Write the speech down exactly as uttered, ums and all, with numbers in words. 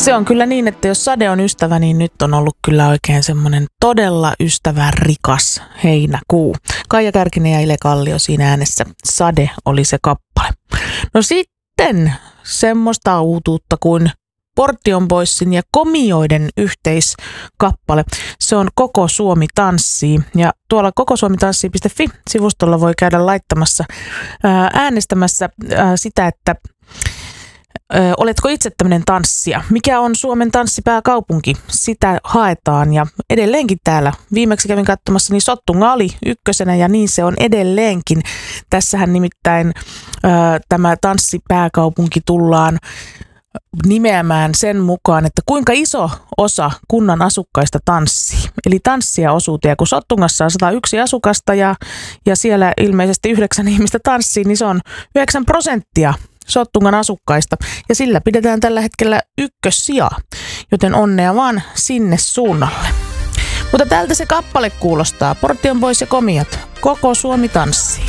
Se on kyllä niin, että jos sade on ystävä, niin nyt on ollut kyllä oikein semmoinen todella ystävärikas heinäkuu. Kaija Kärkinen ja Ile Kallio siinä äänessä. Sade oli se kappale. No sitten semmoista uutuutta kuin Portion Boysin ja Komioiden yhteiskappale. Se on Koko Suomi tanssii. Ja tuolla kokosuomitanssii piste fi-sivustolla voi käydä laittamassa, ää, äänestämässä ää, sitä, että Ö, oletko itse tämmöinen tanssija? Mikä on Suomen tanssipääkaupunki? Sitä haetaan ja edelleenkin täällä. Viimeksi kävin katsomassa, niin Sottunga oli ykkösenä ja niin se on edelleenkin. Tässähän nimittäin ö, tämä tanssipääkaupunki tullaan nimeämään sen mukaan, että kuinka iso osa kunnan asukkaista tanssii. Eli tanssia osuuteen. Kun Sottungassa on sata yksi asukasta ja, ja siellä ilmeisesti yhdeksän ihmistä tanssii, niin se on yhdeksän prosenttia Sottungan asukkaista. Ja sillä pidetään tällä hetkellä ykkössijaa, joten onnea vaan sinne suunnalle. Mutta tältä se kappale kuulostaa. Portion Boys ja Komiot. Koko Suomi tanssii.